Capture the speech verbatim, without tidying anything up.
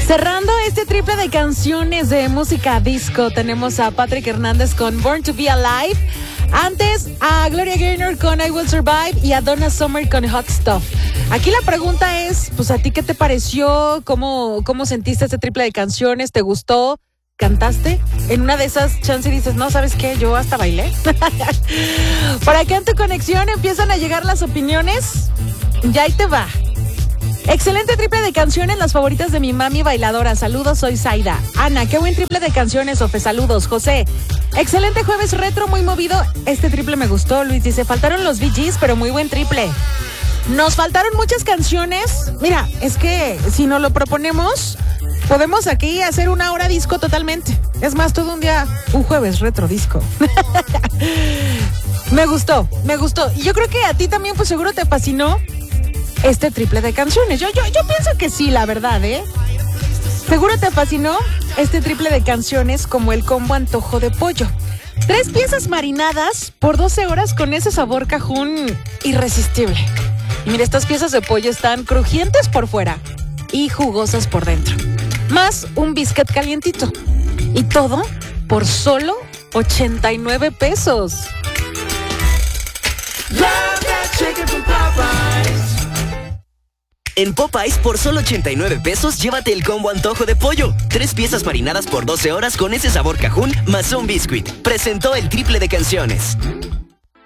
Cerrando este triple de canciones de música disco, tenemos a Patrick Hernández con Born to Be Alive. Antes a Gloria Gaynor con I Will Survive y a Donna Summer con Hot Stuff. Aquí la pregunta es, pues a ti qué te pareció, cómo, cómo sentiste este triple de canciones, ¿te gustó? ¿Cantaste? En una de esas chances dices, no, ¿sabes qué? Yo hasta bailé. Por acá en tu conexión empiezan a llegar las opiniones. Ya ahí te va. Excelente triple de canciones, las favoritas de mi mami bailadora. Saludos, soy Zaida. Ana, qué buen triple de canciones, Ofe. Saludos, José. Excelente jueves retro, muy movido. Este triple me gustó. Luis dice, faltaron los Bee Gees, pero muy buen triple. Nos faltaron muchas canciones. Mira, es que si nos lo proponemos, podemos aquí hacer una hora disco totalmente. Es más, todo un día, un jueves retro disco. Me gustó, me gustó. Y yo creo que a ti también, pues seguro te fascinó este triple de canciones. Yo, yo, yo pienso que sí, la verdad, ¿eh? Seguro te fascinó este triple de canciones como el combo antojo de pollo. Tres piezas marinadas por doce horas con ese sabor cajún irresistible. Y mira, estas piezas de pollo están crujientes por fuera y jugosas por dentro. Más un biscuit calientito. Y todo por solo ochenta y nueve pesos. En Popeyes, por solo ochenta y nueve pesos, llévate el combo antojo de pollo. Tres piezas marinadas por doce horas con ese sabor cajún, más un biscuit. Presentó el triple de canciones.